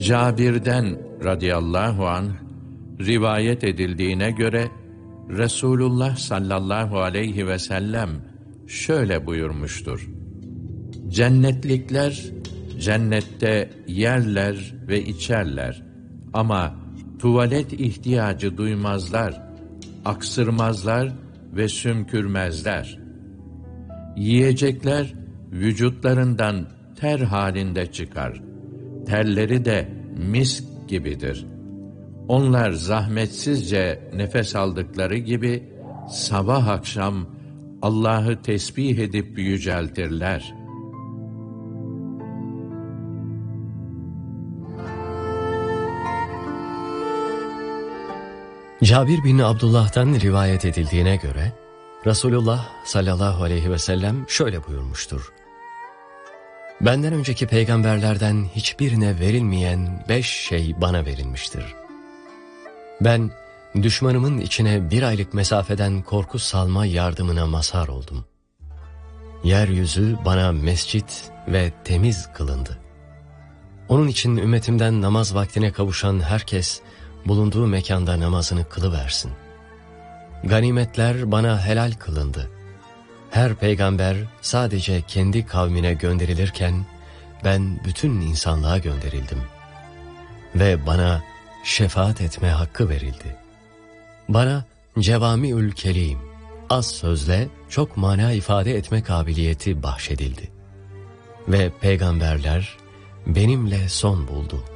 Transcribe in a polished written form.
Cabir'den radıyallahu anh rivayet edildiğine göre Resulullah sallallahu aleyhi ve sellem şöyle buyurmuştur: Cennetlikler cennette yerler ve içerler ama tuvalet ihtiyacı duymazlar, aksırmazlar ve sümkürmezler. Yiyecekler vücutlarından ter halinde çıkar. Terleri de misk gibidir. Onlar zahmetsizce nefes aldıkları gibi sabah akşam Allah'ı tesbih edip yüceltirler. Cabir bin Abdullah'tan rivayet edildiğine göre Resulullah sallallahu aleyhi ve sellem şöyle buyurmuştur: Benden önceki peygamberlerden hiçbirine verilmeyen 5 şey bana verilmiştir. Ben düşmanımın içine 1 aylık mesafeden korku salma yardımına mazhar oldum. Yeryüzü bana mescit ve temiz kılındı. Onun için ümmetimden namaz vaktine kavuşan herkes bulunduğu mekanda namazını kılıversin. Ganimetler bana helal kılındı. Her peygamber sadece kendi kavmine gönderilirken ben bütün insanlığa gönderildim. Ve bana şefaat etme hakkı verildi. Bana cevamiül kelim, az sözle çok mana ifade etme kabiliyeti bahşedildi. Ve peygamberler benimle son buldu.